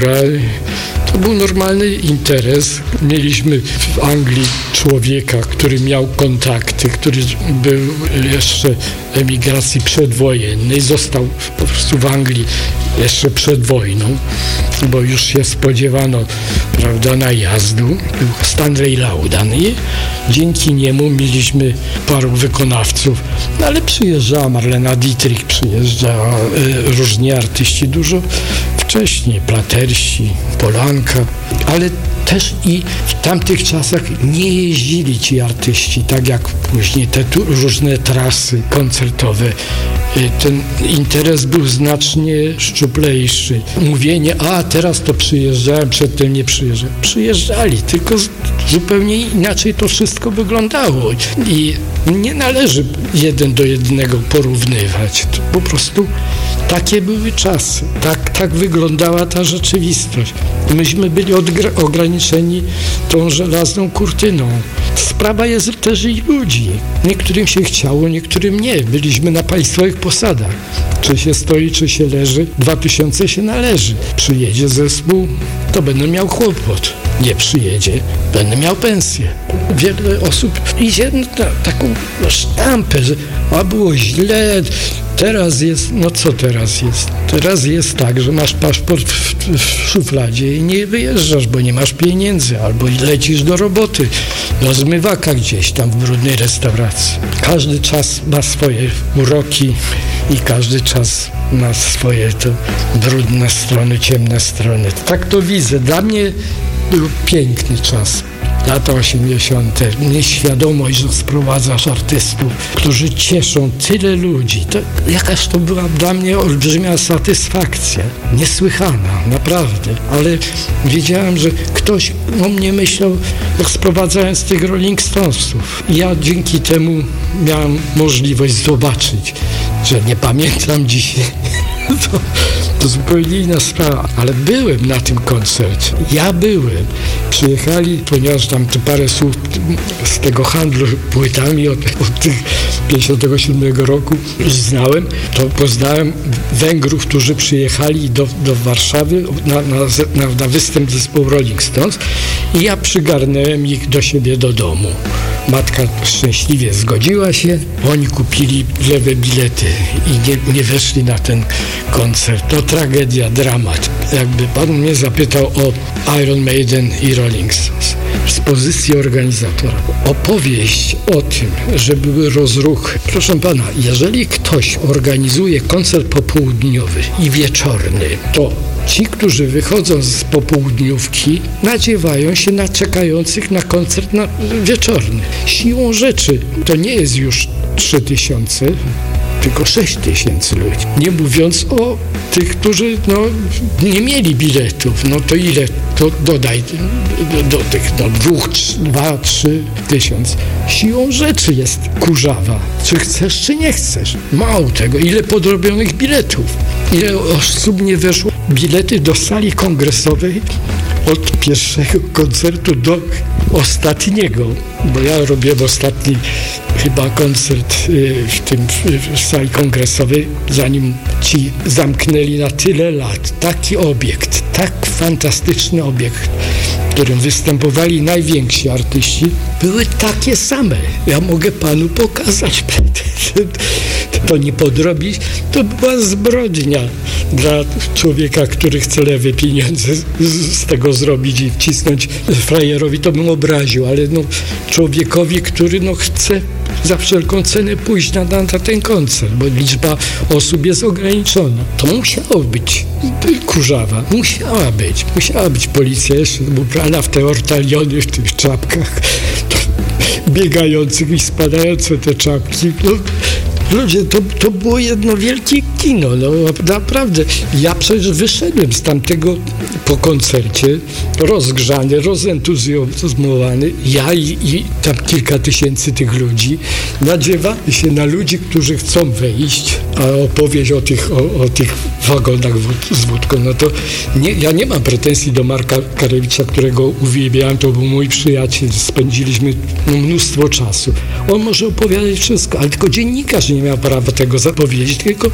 To był normalny interes. Mieliśmy w Anglii człowieka, który miał kontakty, który był jeszcze w emigracji przedwojennej, został po prostu w Anglii jeszcze przed wojną, bo już się spodziewano, prawda, najazdu. Był Stanley Laudan i dzięki niemu mieliśmy paru wykonawców, no ale przyjeżdżała Marlena Dietrich, przyjeżdżała różni artyści dużo wcześniej, Platersi, Polanka, ale też i w tamtych czasach nie jeździli ci artyści, tak jak później te różne trasy koncertowe. Ten interes był znacznie szczuplejszy. Mówienie, a teraz to przyjeżdżałem, przedtem nie przyjeżdżałem. Przyjeżdżali, tylko zupełnie inaczej to wszystko wyglądało. I nie należy 1 do 1 porównywać. To po prostu takie były czasy. Tak wyglądała ta rzeczywistość. Myśmy byli ograniczeni tą żelazną kurtyną. Sprawa jest też i ludzi. Niektórym się chciało, niektórym nie. Byliśmy na państwowych posadach. Czy się stoi, czy się leży, 2000 się należy. Przyjedzie zespół, to będę miał kłopot. Nie przyjedzie, będę miał pensję. Wiele osób idzie na taką sztampę, że było źle, teraz jest, no co teraz jest? Teraz jest tak, że masz paszport w szufladzie i nie wyjeżdżasz, bo nie masz pieniędzy, albo lecisz do roboty, do zmywaka gdzieś tam w brudnej restauracji. Każdy czas ma swoje uroki i każdy czas ma swoje to brudne strony, ciemne strony. Tak to widzę. Dla mnie był piękny czas. Lata 80. Nieświadomość, że sprowadzasz artystów, którzy cieszą tyle ludzi. To jakaż to była dla mnie olbrzymia satysfakcja. Niesłychana, naprawdę. Ale wiedziałem, że ktoś o mnie myślał, jak sprowadzając tych Rolling Stonesów. I ja dzięki temu miałem możliwość zobaczyć, że nie pamiętam dzisiaj. To zupełnie inna sprawa, ale byłem na tym koncercie. Ja byłem. Przyjechali, ponieważ tam parę słów z tego handlu płytami od tych 57 roku znałem, to poznałem Węgrów, którzy przyjechali do Warszawy na występ zespołu Rolling Stones i ja przygarnąłem ich do siebie do domu. Matka szczęśliwie zgodziła się, oni kupili lewe bilety i nie weszli na ten koncert. To tragedia, dramat. Jakby pan mnie zapytał o Iron Maiden i Rolling Stones z pozycji organizatora. Opowieść o tym, że były rozruchy. Proszę pana, jeżeli ktoś organizuje koncert popołudniowy i wieczorny, to ci, którzy wychodzą z popołudniówki, nadziewają się na czekających na koncert wieczorny. Siłą rzeczy to nie jest już 3000, tylko 6000 ludzi. Nie mówiąc o tych, którzy nie mieli biletów. No to ile? To dodaj do tych 2-3 tysiąc. Siłą rzeczy jest kurzawa. Czy chcesz, czy nie chcesz. Mało tego. Ile podrobionych biletów. Ile osób nie weszło. Bilety do sali kongresowej od pierwszego koncertu do ostatniego, bo ja robiłem ostatni chyba koncert w sali kongresowej, zanim ci zamknęli na tyle lat. Taki obiekt, tak fantastyczny obiekt, w którym występowali najwięksi artyści, były takie same. Ja mogę panu pokazać. To nie podrobić, to była zbrodnia dla człowieka, który chce lewe pieniądze z tego zrobić i wcisnąć frajerowi, to bym obraził, ale człowiekowi, który chce za wszelką cenę pójść na ten koncert, bo liczba osób jest ograniczona. To musiało być kurzawa. Musiała być policja jeszcze ubrana w te ortaliony, w tych czapkach biegających i spadające te czapki. Ludzie, to było jedno wielkie kino, naprawdę. Ja przecież wyszedłem z tamtego po koncercie, rozgrzany, rozentuzjazmowany, ja i tam kilka tysięcy tych ludzi. Nadziewamy się na ludzi, którzy chcą wejść, a opowieść o tych wagonach z wódką, to ja nie mam pretensji do Marka Karewicza, którego uwielbiałem, to był mój przyjaciel, spędziliśmy mnóstwo czasu. On może opowiadać wszystko, ale tylko dziennikarz nie nie miał prawa tego zapowiedzieć, tylko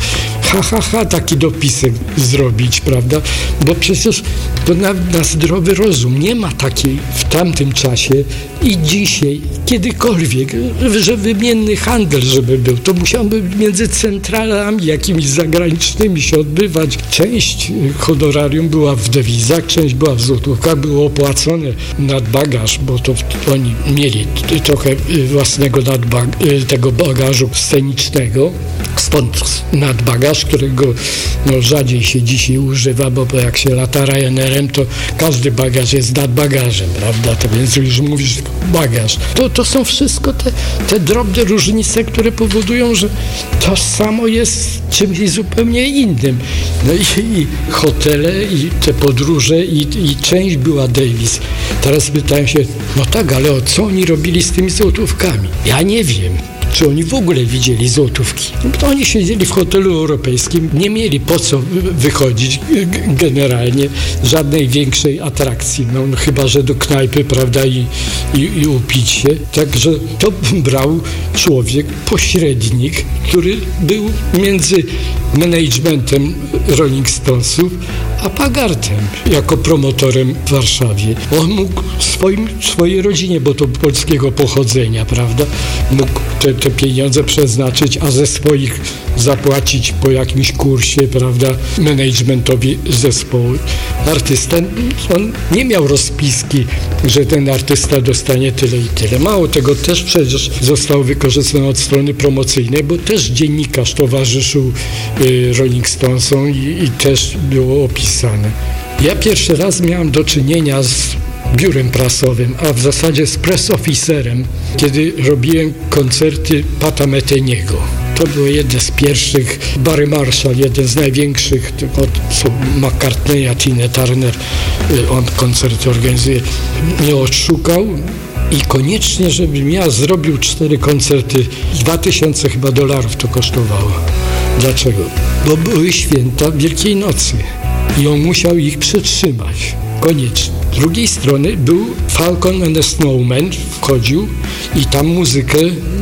taki dopisek zrobić, prawda? Bo przecież to na zdrowy rozum nie ma takiej w tamtym czasie i dzisiaj, kiedykolwiek, że wymienny handel, żeby był. To musiałby między centralami jakimiś zagranicznymi się odbywać. Część honorarium była w dewizach, część była w złotówkach, było opłacone nadbagaż, bo to oni mieli trochę własnego tego bagażu scenicznego. Stąd nadbagaż, którego rzadziej się dzisiaj używa, bo jak się lata Ryanerem, to każdy bagaż jest nadbagażem, prawda? To więc już mówisz bagaż. To są wszystko te drobne różnice, które powodują, że to samo jest czymś zupełnie innym. No i hotele, i te podróże, i część była Davis. Teraz pytają się, no tak, ale co oni robili z tymi złotówkami? Ja nie wiem. Czy oni w ogóle widzieli złotówki? To oni siedzieli w hotelu europejskim, nie mieli po co wychodzić generalnie, żadnej większej atrakcji, no chyba że do knajpy, prawda, i upić się. Także to brał człowiek, pośrednik, który był między managementem Rolling Stonesów a Pagartem, jako promotorem w Warszawie. On mógł swojej rodzinie, bo to polskiego pochodzenia, prawda, mógł te pieniądze przeznaczyć, a ze swoich zapłacić po jakimś kursie, prawda, managementowi zespołu. Artysta, on nie miał rozpiski, że ten artysta dostanie tyle i tyle. Mało tego, też przecież został wykorzystany od strony promocyjnej, bo też dziennikarz towarzyszył Rolling Stonesom i też było opisane. Ja pierwszy raz miałem do czynienia z biurem prasowym, a w zasadzie z press officerem, kiedy robiłem koncerty Pata Meteniego. To było jedne z pierwszych. Barry Marshall, jeden z największych, od McCartneya, Tina Turner, on koncerty organizuje, mnie odszukał i koniecznie, żebym ja zrobił 4 koncerty, 2000 chyba dolarów to kosztowało. Dlaczego? Bo były święta Wielkiej Nocy i on musiał ich przetrzymać. Koniecznie. Z drugiej strony był Falcon and the Snowman, wchodził i tam muzykę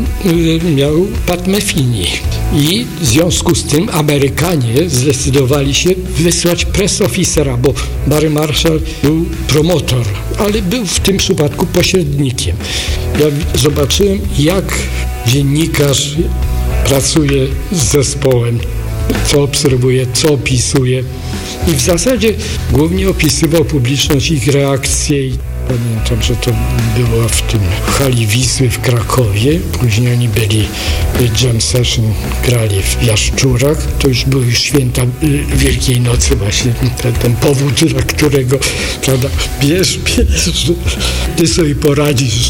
miał Pat Metheny. I w związku z tym Amerykanie zdecydowali się wysłać press officera, bo Barry Marshall był promotor, ale był w tym przypadku pośrednikiem. Ja zobaczyłem, jak dziennikarz pracuje z zespołem, co obserwuje, co opisuje. I w zasadzie głównie opisywał publiczność, ich reakcje. I pamiętam, że to było w tym hali Wisły w Krakowie. Później oni byli jam session, grali w Jaszczurach. To już były święta Wielkiej Nocy właśnie. Ten powód, dla którego, prawda, bierz, że ty sobie poradzisz.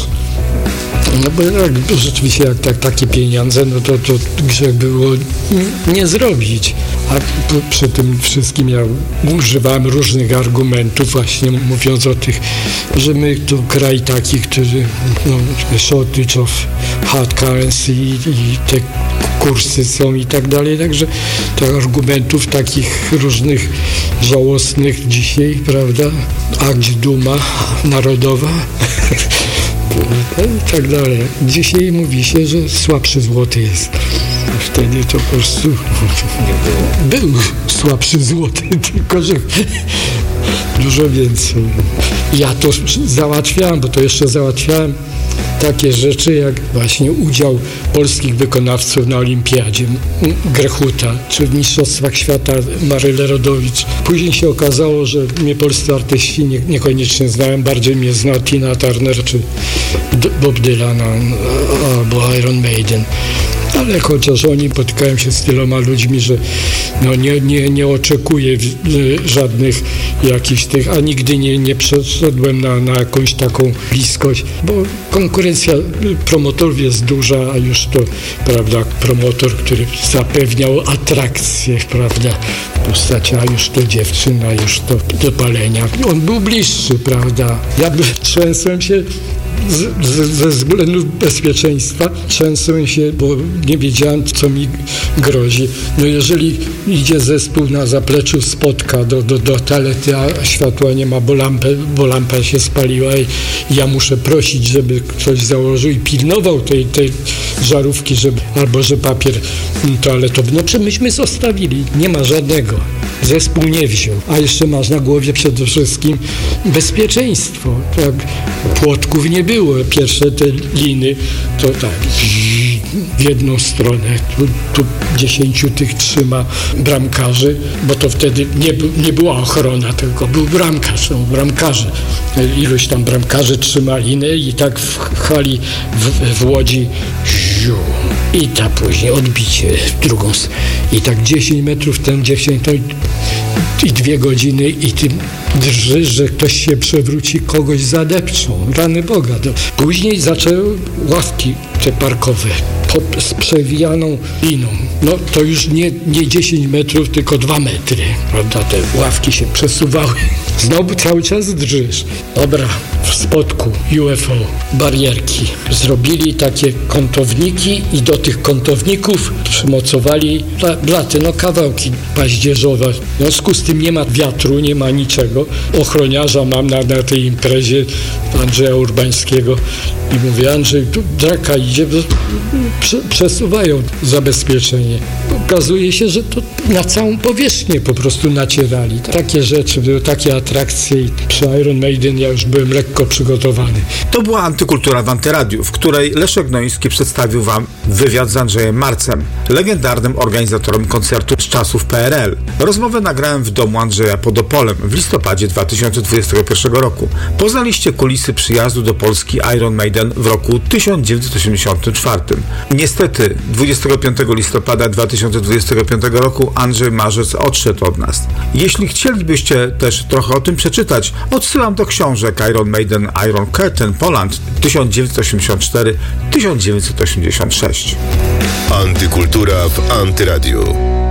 No bo jak, rzeczywiście jak takie pieniądze, no to grzech było nie zrobić. A przy tym wszystkim ja używałem różnych argumentów, właśnie mówiąc o tych, że my to kraj taki, który shortage of hard currency i te kursy są i tak dalej, także tych argumentów takich różnych żałosnych dzisiaj, prawda, akt duma narodowa i tak dalej. Dzisiaj mówi się, że słabszy złoty jest. Wtedy to po prostu był słabszy złoty, tylko że dużo więcej. Ja to załatwiałem, bo to jeszcze załatwiałem takie rzeczy jak właśnie udział polskich wykonawców na Olimpiadzie Grechuta, czy w Mistrzostwach Świata Maryla Rodowicz. Później się okazało, że mnie polscy artyści niekoniecznie znają, bardziej mnie zna Tina Turner, czy Bob Dylan, albo Iron Maiden. Ale chociaż oni spotykają się z tyloma ludźmi, że no nie oczekuję żadnych jakichś tych, a nigdy nie przeszedłem na jakąś taką bliskość, bo konkurencja promotorów jest duża, a już to, prawda, promotor, który zapewniał atrakcję, prawda, w postaci, a już to dziewczyna, już to do palenia. On był bliższy, prawda. Ja trzęsłem się ze względów bezpieczeństwa trzęsłem się, bo nie wiedziałem, co mi grozi. No jeżeli idzie zespół na zapleczu spotka do toalety, a światła nie ma, bo lampa się spaliła i ja muszę prosić, żeby ktoś założył i pilnował tej żarówki, albo że papier toaletowy. No czy myśmy zostawili? Nie ma żadnego. Zespół nie wziął. A jeszcze masz na głowie przede wszystkim bezpieczeństwo. Tak? Płotków nie było. Pierwsze te liny to tak w jedną stronę. Tu 10 tych trzyma bramkarzy, bo to wtedy nie była ochrona, tylko był bramkarz. Bramkarze. Iluś tam bramkarzy trzyma linę i tak w hali w Łodzi i ta później odbicie w drugą i tak 10 metrów ten 10 i 2 godziny i ty drżysz, że ktoś się przewróci, kogoś zadepczą. Rany Boga. Później zaczęły ławki te parkowe z przewijaną liną. No to już nie 10 metrów, tylko 2 metry. Prawda? Te ławki się przesuwały. Znowu cały czas drżysz. Dobra, w Spodku UFO, barierki. Zrobili takie kątowniki i do tych kątowników przymocowali blaty, kawałki paździerzowe. W związku z tym nie ma wiatru, nie ma niczego. Ochroniarza mam na tej imprezie Andrzeja Urbańskiego i mówię: Andrzej, tu draka idzie, przesuwają zabezpieczenie. Okazuje się, że to na całą powierzchnię po prostu nacierali. Takie rzeczy, były takie atrakcje i przy Iron Maiden ja już byłem lekko przygotowany. To była Antykultura w Antyradiu, w której Leszek Gnoński przedstawił wam wywiad z Andrzejem Marcem, legendarnym organizatorem koncertu z czasów PRL. Rozmowę nagrałem w domu Andrzeja pod Opolem w listopadzie 2021 roku. Poznaliście kulisy przyjazdu do Polski Iron Maiden w roku 1984. Niestety 25 listopada 2025 roku Andrzej Marzec odszedł od nas. Jeśli chcielibyście też trochę o tym przeczytać, odsyłam do książek Iron Maiden, Iron Curtain Poland 1984-1986. Antykultura w Antyradiu.